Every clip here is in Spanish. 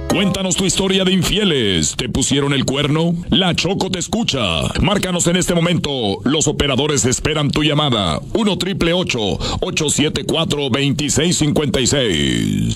Cuéntanos tu historia de infieles. ¿Te pusieron el cuerno? La Choco te escucha. Márcanos en este momento. Los operadores esperan tu llamada. 1-888-874-2656.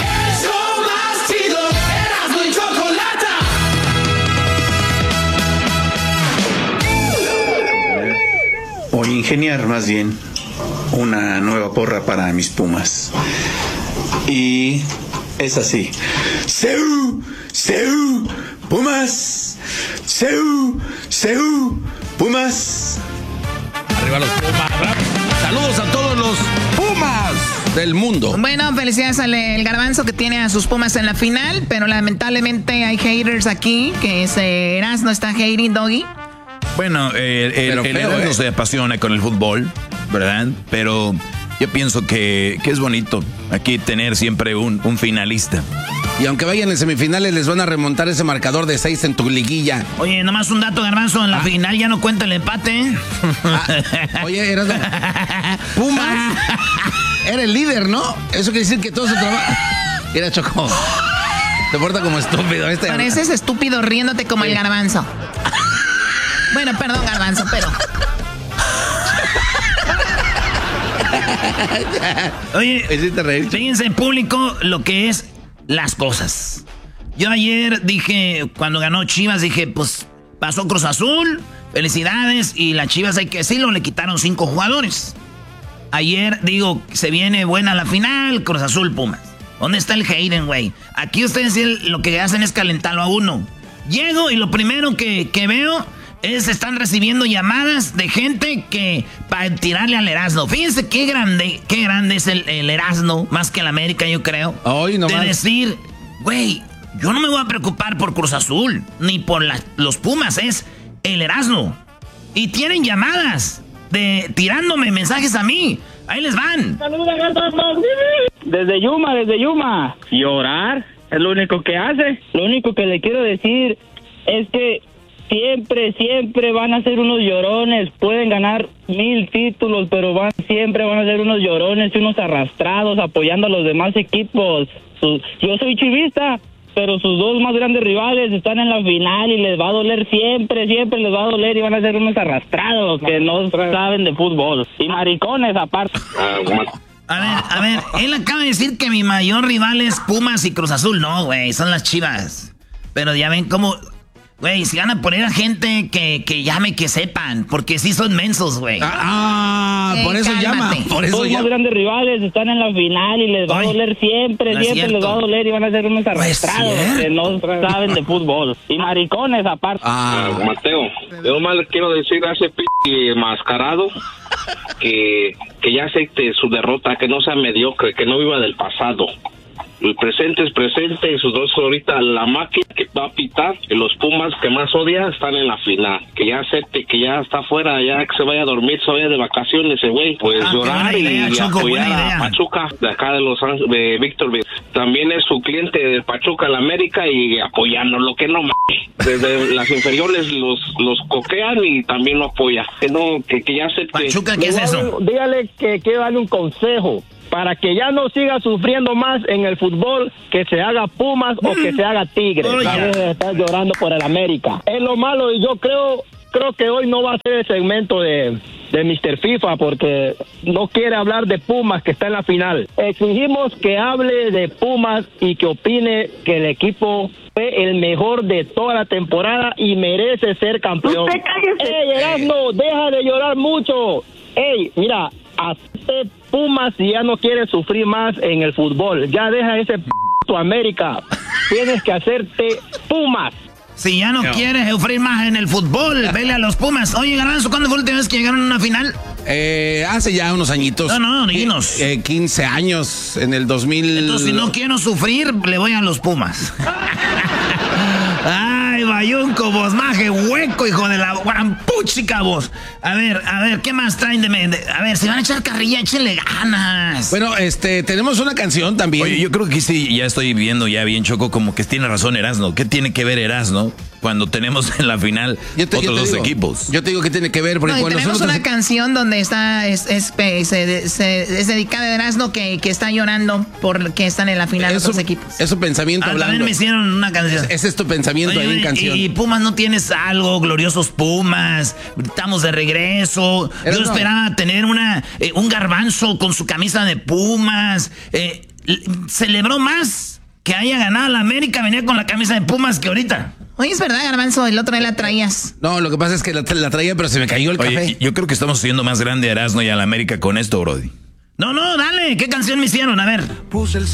O ingeniar más bien una nueva porra para mis Pumas. Y es así. ¡Seu! ¡Seu! ¡Pumas! ¡Seu! ¡Seu! ¡Pumas! Arriba los Pumas. Saludos a todos los Pumas del mundo. Bueno, felicidades al Garbanzo que tiene a sus Pumas en la final, pero lamentablemente hay haters aquí, que es Erasmo está hating, Doggy. Bueno, el Erasmo se apasiona con el fútbol, ¿verdad? Pero yo pienso que es bonito aquí tener siempre un finalista. Y aunque vayan en semifinales, les van a remontar ese marcador de 6 en tu liguilla. Oye, nomás un dato, Garbanzo, en la final ya no cuenta el empate. Oye, Erasmo, Pumas era el líder, ¿no? Eso quiere decir que todo se trabaja. Mira, Choco, te porta como estúpido. Pareces estúpido riéndote como el Garbanzo. Bueno, perdón, Garbanzo, pero... Oye, fíjense, público, lo que es las cosas. Yo ayer dije, cuando ganó Chivas, dije, pues, pasó Cruz Azul, felicidades, y las Chivas, hay que decirlo, le quitaron 5 jugadores. Ayer, digo, se viene buena la final, Cruz Azul, Pumas. ¿Dónde está el Hayden, güey? Aquí ustedes lo que hacen es calentarlo a uno. Llego y lo primero que veo... están recibiendo llamadas de gente que para tirarle al Erasmo. Fíjense qué grande es el Erasmo, más que el América, yo creo. Ay, no de más. Decir, güey, yo no me voy a preocupar por Cruz Azul, ni por los Pumas, es el Erasmo. Y tienen llamadas tirándome mensajes a mí. Ahí les van. Desde Yuma. Llorar es lo único que hace. Lo único que le quiero decir es que siempre van a ser unos llorones. Pueden ganar 1000 títulos, pero siempre van a ser unos llorones y unos arrastrados apoyando a los demás equipos. Yo soy chivista, pero sus 2 más grandes rivales están en la final y les va a doler siempre les va a doler y van a ser unos arrastrados que no saben de fútbol. Y maricones aparte. A ver, él acaba de decir que mi mayor rival es Pumas y Cruz Azul. No, güey, son las Chivas. Pero ya ven cómo... Güey, si van a poner a gente que llame, que sepan, porque sí son mensos, güey. Por eso cálmate. llama. Por eso Los llama. más grandes rivales están en la final y les va a doler siempre les va a doler y van a ser unos arrastrados que no saben de fútbol. Y maricones aparte. Mateo, yo más le quiero decir a ese mascarado que ya acepte su derrota, que no sea mediocre, que no viva del pasado. El presente es presente y sus 2 ahorita la máquina que va a pitar, y los Pumas que más odia están en la final. Que ya acepte que ya está fuera, ya que se vaya a dormir, se vaya de vacaciones ese güey. Pues llorar y apoyar a Pachuca, de acá de Los Ángeles, de Víctor. También es su cliente de Pachuca, la América, y apoyando lo que no mames. Desde las inferiores los coquean y también lo apoya. Que ya acepte. Pachuca, ¿qué es eso? Dígale que quiero darle un consejo. Para que ya no siga sufriendo más en el fútbol, que se haga Pumas o que se haga Tigres. Está llorando por el América. Es lo malo y yo creo que hoy no va a ser el segmento de Mr. FIFA porque no quiere hablar de Pumas que está en la final. Exigimos que hable de Pumas y que opine que el equipo fue el mejor de toda la temporada y merece ser campeón. ¡Ey, Erasmo, deja de llorar mucho! ¡Ey, mira! Hazte Pumas si ya no quieres sufrir más en el fútbol. Ya deja ese tu América. Tienes que hacerte Pumas. Si ya no quieres sufrir más en el fútbol, vele a los Pumas. Oye, Garbanzo, ¿cuándo fue la última vez que llegaron a una final? Hace ya unos añitos. No, dinos. 15 años, en el 2000. Entonces, si no quiero sufrir, le voy a los Pumas. Ay, bayunco, vos, maje, hueco, hijo de la guampuchica, vos. A ver, ¿qué más traen a ver, si van a echar carrilla, échenle ganas. Bueno, tenemos una canción también. Oye, yo creo que sí, ya estoy viendo ya bien, Choco, como que tiene razón Erasno. ¿Qué tiene que ver Erasno cuando tenemos en la final otros dos equipos? Yo te digo que tiene que ver, porque cuando tenemos una canción donde es dedicada a Erasno que está llorando porque están en la final los dos equipos. Es su pensamiento hablando. También me hicieron una canción. Ese es tu pensamiento ahí en canción. Y Pumas, ¿no tienes algo? Gloriosos Pumas, estamos de regreso. Yo esperaba tener un Garbanzo con su camisa de Pumas. Celebró más que haya ganado la América, venía con la camisa de Pumas que ahorita. Oye, es verdad, Garbanzo, el otro día la traías. No, lo que pasa es que la traía, pero se me cayó el café. Yo creo que estamos haciendo más grande a Erasno y a la América con esto, Brody. No, dale, ¿qué canción me hicieron? A ver. Puse el